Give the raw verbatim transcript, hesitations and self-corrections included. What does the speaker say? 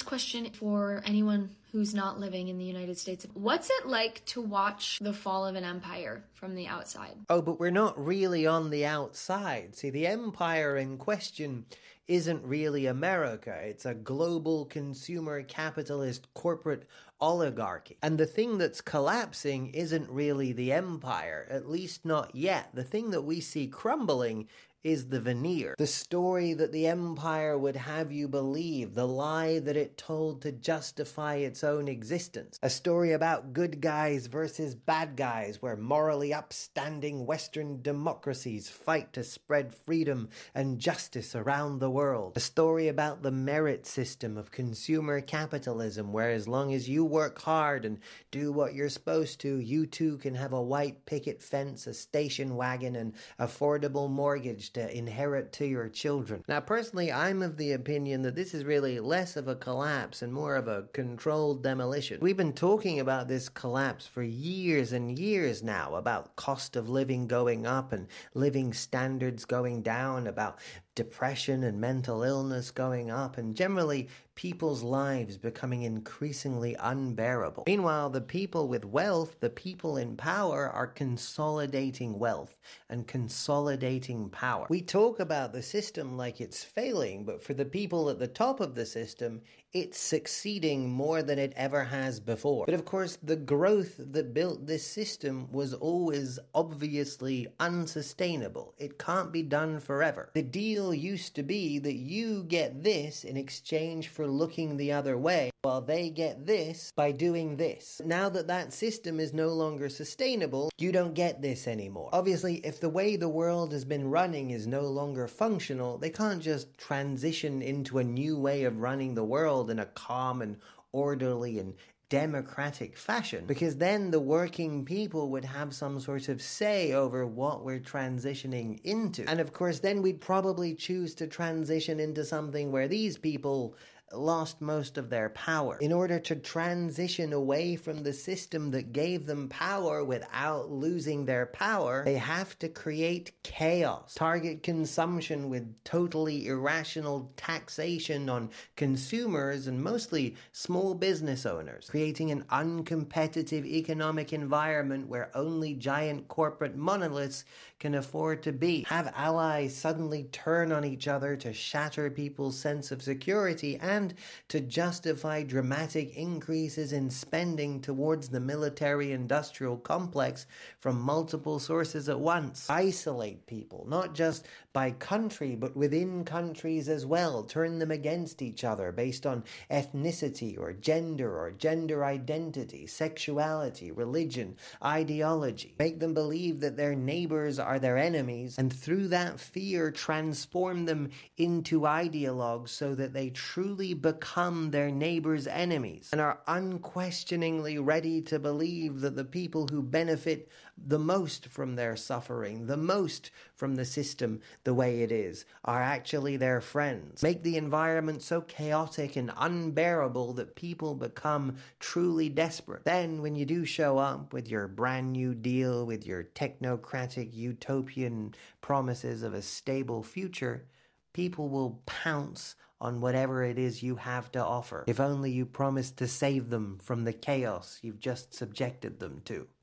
question for anyone who's not living in the United States. What's it like to watch the fall of an empire from the outside? Oh, but we're not really on the outside. See, the empire in question isn't really America. It's a global consumer capitalist corporate oligarchy. And the thing that's collapsing isn't really the empire, at least not yet. The thing that we see crumbling is the veneer. The story that the empire would have you believe, the lie that it told to justify its own existence. A story about good guys versus bad guys, where morally upstanding Western democracies fight to spread freedom and justice around the world. A story about the merit system of consumer capitalism, where as long as you work hard and do what you're supposed to, you too can have a white picket fence, a station wagon, and affordable mortgage to inherit to your children. Now, personally, I'm of the opinion that this is really less of a collapse and more of a controlled demolition. We've been talking about this collapse for years and years now, about cost of living going up and living standards going down, about depression and mental illness going up, and generally people's lives becoming increasingly unbearable. Meanwhile, the people with wealth, the people in power, are consolidating wealth and consolidating power. We talk about the system like it's failing, but for the people at the top of the system, it's succeeding more than it ever has before. But of course, the growth that built this system was always obviously unsustainable. It can't be done forever. The deal used to be that you get this in exchange for looking the other way, while they get this by doing this. Now that that system is no longer sustainable, you don't get this anymore. Obviously, if the way the world has been running is no longer functional, they can't just transition into a new way of running the world in a calm and orderly and democratic fashion, because then the working people would have some sort of say over what we're transitioning into. And of course, then we'd probably choose to transition into something where these people lost most of their power. In order to transition away from the system that gave them power without losing their power, they have to create chaos, target consumption with totally irrational taxation on consumers and mostly small business owners, creating an uncompetitive economic environment where only giant corporate monoliths can afford to be. Have allies suddenly turn on each other to shatter people's sense of security and and to justify dramatic increases in spending towards the military-industrial complex from multiple sources at once. Isolate people, not just by country, but within countries as well. Turn them against each other based on ethnicity or gender or gender identity, sexuality, religion, ideology. Make them believe that their neighbors are their enemies, and through that fear transform them into ideologues so that they truly become their neighbors' enemies and are unquestioningly ready to believe that the people who benefit the most from their suffering, the most from the system the way it is, are actually their friends. Make the environment so chaotic and unbearable that people become truly desperate. Then, when you do show up with your brand new deal, with your technocratic utopian promises of a stable future, people will pounce on whatever it is you have to offer, if only you promise to save them from the chaos you've just subjected them to.